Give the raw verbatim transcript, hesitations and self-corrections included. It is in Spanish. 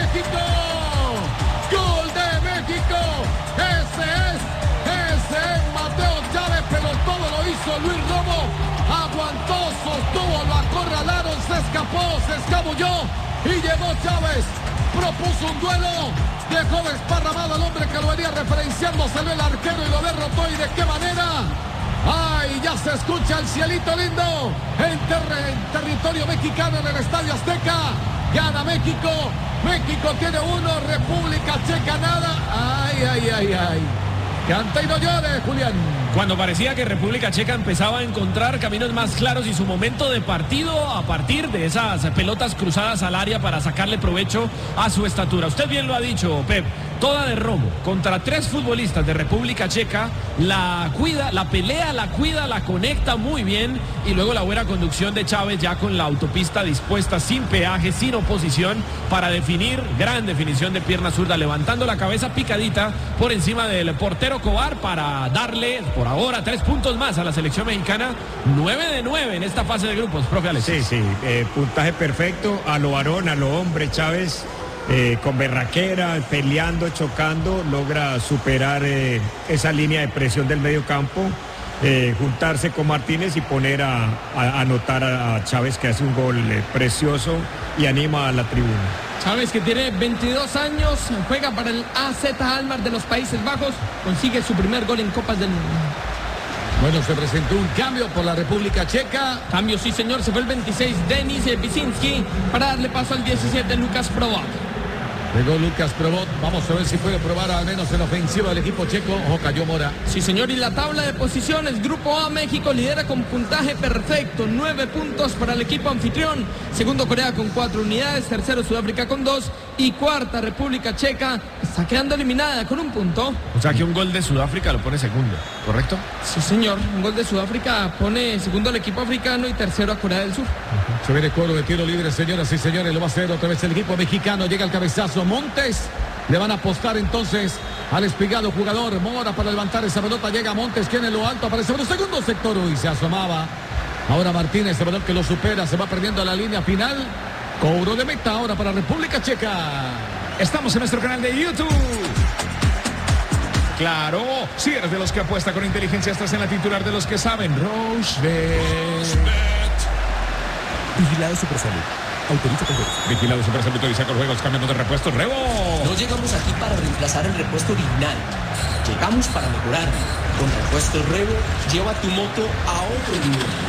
México. Gol de México. Ese es, ese es Mateo Chávez, pero todo lo hizo Luis Romo. Aguantó, sostuvo, lo acorralaron, se escapó, se escabulló y llegó Chávez. Propuso un duelo, dejó desparramado al hombre que lo venía referenciando, salió el arquero y lo derrotó. ¿Y de qué manera? ¡Ay! Ya se escucha el cielito lindo en, ter en territorio mexicano, en el Estadio Azteca. Gana México. México tiene uno, República Checa nada. ¡Ay, ay, ay, ay! Canta y no llore, Julián. Cuando parecía que República Checa empezaba a encontrar caminos más claros y su momento de partido a partir de esas pelotas cruzadas al área para sacarle provecho a su estatura. Usted bien lo ha dicho, Pep. Toda de Romo contra tres futbolistas de República Checa, la cuida, la pelea, la cuida, la conecta muy bien y luego la buena conducción de Chávez ya con la autopista dispuesta, sin peaje, sin oposición, para definir, gran definición de pierna zurda, levantando la cabeza picadita por encima del portero Cobar para darle por ahora tres puntos más a la selección mexicana, nueve de nueve en esta fase de grupos, profe Alex. Sí, sí, eh, puntaje perfecto a lo varón, a lo hombre. Chávez Eh, con berraquera, peleando, chocando, logra superar eh, esa línea de presión del medio campo, eh, juntarse con Martínez y poner a, a anotar a Chávez, que hace un gol eh, precioso y anima a la tribuna. Chávez, que tiene veintidós años, juega para el A Z Alkmaar de los Países Bajos, consigue su primer gol en Copas del Mundo. Bueno, se presentó un cambio por la República Checa. Cambio, sí señor, se fue el veintiséis Denis Wyszynski para darle paso al diecisiete Lucas Probot. Llegó Lucas Probot, vamos a ver si puede probar al menos en ofensiva del equipo checo. Ojo, cayó Mora. Sí señor, y la tabla de posiciones, Grupo A, México lidera con puntaje perfecto, nueve puntos para el equipo anfitrión, segundo Corea con cuatro unidades, tercero Sudáfrica con dos y cuarta República Checa está quedando eliminada con un punto. O sea que un gol de Sudáfrica lo pone segundo, ¿correcto? Sí señor, un gol de Sudáfrica pone segundo al equipo africano y tercero a Corea del Sur. Se viene cuadro de tiro libre, señoras y señores, lo va a hacer otra vez el equipo mexicano, llega el cabezazo Montes, le van a apostar entonces al espigado jugador Mora para levantar esa pelota, llega Montes, quien en lo alto aparece por el segundo sector y se asomaba. Ahora Martínez, el balón que lo supera, se va perdiendo a la línea final, cobro de meta ahora para República Checa. Estamos en nuestro canal de YouTube. Claro, si eres de los que apuesta con inteligencia, estás en la titular de los que saben. Rosebet. Vigilado Supersalud. Autoriza con juegos. Vigilado Supersalud, autoriza con juegos. Cambiamos de repuesto. Rebo. No llegamos aquí para reemplazar el repuesto original. Llegamos para mejorar. Con repuestos Rebo, lleva tu moto a otro nivel.